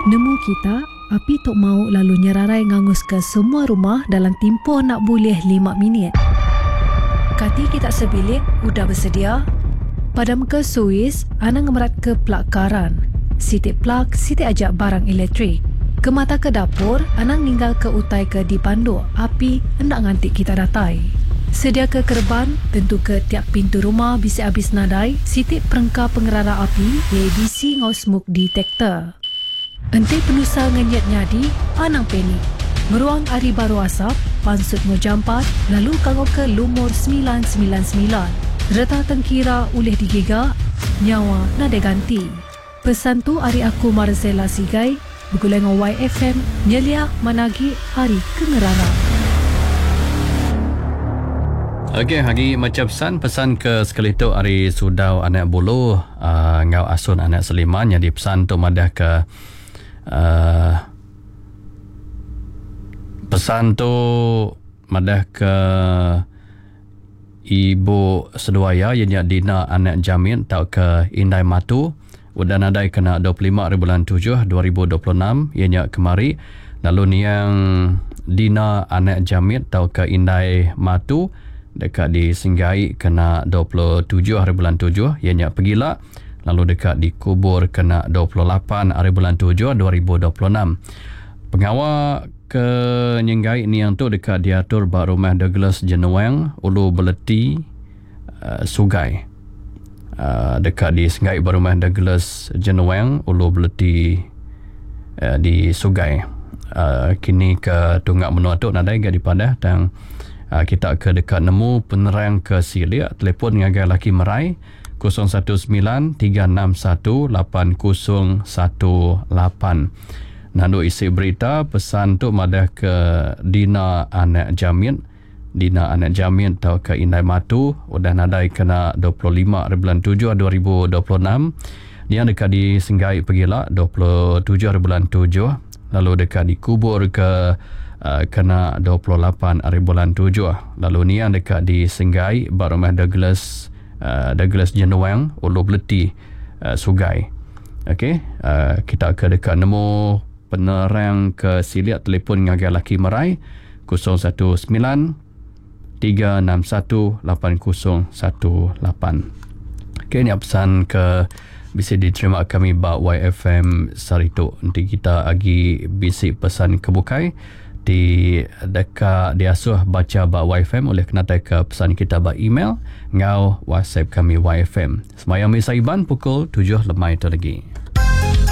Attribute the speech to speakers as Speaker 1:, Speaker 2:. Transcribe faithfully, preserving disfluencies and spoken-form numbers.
Speaker 1: Nemu kita, api tok mau lalu nyerarai ngangus ke semua rumah dalam tempoh nak boleh lima minit. Kati kita sebilik, udah bersedia? Padam ke suis, anang ngemerat ke plug karan. Sitik plug, sitik ajak barang elektrik. Ke mata ke dapur, anang ninggal ke utai ke dipandu. Api hendak ngantik kita datai. Sedia ke kerban, tentu ke tiap pintu rumah bisa habis nadai. Sitik perengkah pengerara api, A B C ngau smoke detector. Ente penusa ngenyat nyadi, anang penik. Meruang hari baru asap, pansut ngojampat, lalu kangau ke lumur sembilan sembilan sembilan. Reta tengkira ulih digigak, nyawa nada ganti. Pesan tu hari aku Marzela Sigai, bergulai dengan Y F M, nyelia managi hari kengerara.
Speaker 2: Okey, hari macam pesan pesan ke sekali tu hari sudau anak bulu uh, ngau asun anak Seliman, jadi pesan tu madah ke uh, pesan tu madah ke ibu seduaya ianya Dina anak Jamin tau ke Indai Matu. Udah nadai kena dua puluh lima hari bulan tujuh dua ribu dua puluh enam ianya kemari. Lalu ni yang Dina anak Jamit tau ke Indai Matu dekat di Singgai kena dua puluh tujuh hari bulan tujuh ianya Pegila. Lalu dekat di Kubur kena dua puluh lapan hari bulan tujuh dua ribu dua puluh enam. Pengawal ke Nyenggai ni yang tu dekat diatur bak rumah Douglas Jenuang Ulu Beleti uh, Sugai. Uh, dekat di Senggai Barumah Douglas Jenuang Ulu Beleti uh, di Sugai. Uh, kini ke Tunggak Menua tu nadai gak dipadah dan uh, kita ke dekat nemu penerang ke Silia. Telefon ngagai laki merai kosong satu sembilan tiga enam satu lapan kosong satu lapan. Nandu isi berita pesan tu madah ke Dina anak Jamin. Dina anak Jamin tau ke Indai Matu udah nadai kena dua puluh lima hari bulan tujuh dua ribu dua puluh enam. Dia dekat di Senggai Pegila dua puluh tujuh hari bulan tujuh. Lalu dekat di Kubur ke uh, kena dua puluh lapan hari bulan tujuh. Lalu ni yang dekat di Senggai Barumah Douglas uh, Douglas Jenuang Ulu Beleti uh, Sugai. Okey, uh, kita ke dekat nemu penerang ke Silia. Telefon ngagai laki merai kosong satu sembilan tiga enam satu lapan kosong satu lapan. Okey, ni pesan ke bisa diterima kami bak Y F M Sarito. Nanti kita agi bisik pesan kebukai di dekat diasuh baca bak Y F M oleh kena ke pesan kita bak email ngau WhatsApp kami Y F M. Semayang Misaiban pukul tujuh lemai tu lagi.